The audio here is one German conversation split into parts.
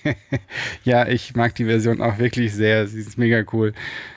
Ja, ich mag die Version auch wirklich sehr. Sie ist mega cool.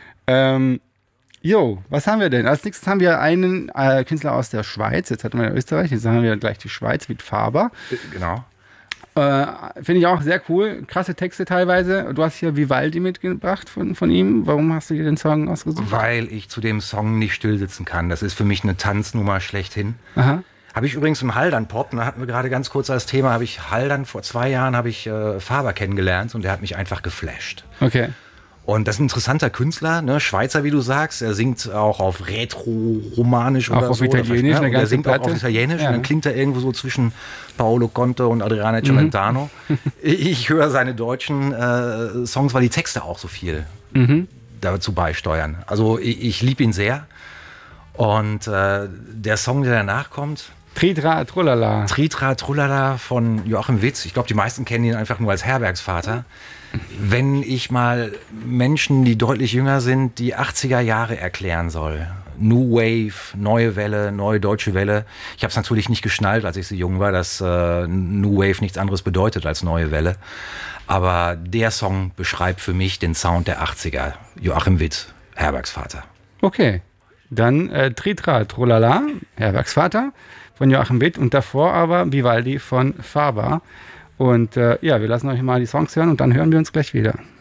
Was haben wir denn? Als nächstes haben wir einen Künstler aus der Schweiz. Jetzt hatten wir ja Österreich, jetzt haben wir gleich die Schweiz mit Faber. Genau. Finde ich auch sehr cool. Krasse Texte teilweise. Du hast hier Vivaldi mitgebracht von ihm. Warum hast du dir den Song ausgesucht? Weil ich zu dem Song nicht stillsitzen kann. Das ist für mich eine Tanznummer schlechthin. Aha. Habe ich übrigens im Haldern-Pop, da hatten wir gerade ganz kurz als Thema, vor 2 Jahren habe ich Faber kennengelernt und der hat mich einfach geflasht. Okay. Und das ist ein interessanter Künstler, ne? Schweizer, wie du sagst. Er singt auch auf Retro-Romanisch auch oder auf so. Italienisch, Oder, eine er ganze singt auch Platte. auf Italienisch Ja. und dann klingt er irgendwo so zwischen Paolo Conte und Adriano Celentano. Ich höre seine deutschen Songs, weil die Texte auch so viel dazu beisteuern. Also ich liebe ihn sehr. Und der Song, der danach kommt, Tritra Trullala. Tritra Trullala von Joachim Witt. Ich glaube, die meisten kennen ihn einfach nur als Herbergsvater. Wenn ich mal Menschen, die deutlich jünger sind, die 80er Jahre erklären soll. New Wave, neue Welle, neue deutsche Welle. Ich habe es natürlich nicht geschnallt, als ich so jung war, dass New Wave nichts anderes bedeutet als neue Welle. Aber der Song beschreibt für mich den Sound der 80er. Joachim Witt, Herbergsvater. Okay. Dann Tritra Trullala, Herbergsvater von Joachim Witt und davor aber Vivaldi von Faber. Und wir lassen euch mal die Songs hören und dann hören wir uns gleich wieder.